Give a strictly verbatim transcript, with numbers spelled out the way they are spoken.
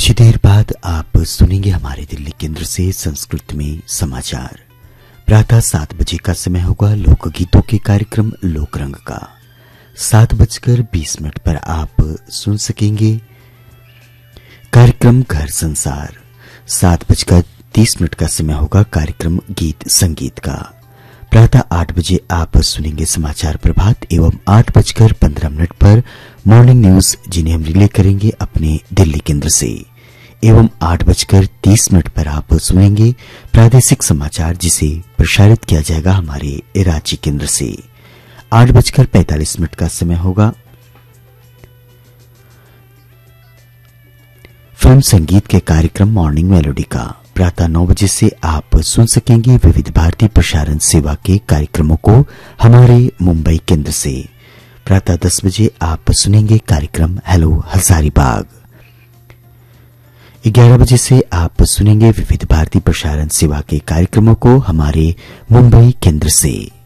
कुछ ही देर बाद आप सुनेंगे हमारे दिल्ली केंद्र से संस्कृत में समाचार। प्रातः सात बजे का समय होगा लोकगीतों के कार्यक्रम लोकरंग का। सात बजकर बीस मिनट पर आप सुन सकेंगे कार्यक्रम घर संसार। सात बजकर तीस मिनट का समय होगा कार्यक्रम गीत संगीत का। प्रातः आठ बजे आप सुनेंगे समाचार प्रभात एवं आठ बजकर पंद्रह मिनट पर मॉर्निंग न्यूज, जिन्हें हम रिले करेंगे अपने दिल्ली केंद्र से। एवं आठ बजकर तीस मिनट पर आप सुनेंगे प्रादेशिक समाचार, जिसे प्रसारित किया जाएगा हमारे रांची केंद्र से। आठ बजकर पैंतालीस मिनट का समय होगा फिल्म संगीत के कार्यक्रम मॉर्निंग मेलोडी का। प्रातः नौ बजे से आप सुन सकेंगे विविध भारती प्रसारण सेवा के कार्यक्रमों को हमारे मुंबई केंद्र से। प्रातः दस बजे आप सुनेंगे कार्यक्रम हेलो हजारीबाग। ग्यारह बजे से आप सुनेंगे विविध भारती प्रसारण सेवा के कार्यक्रमों को हमारे मुंबई केंद्र से।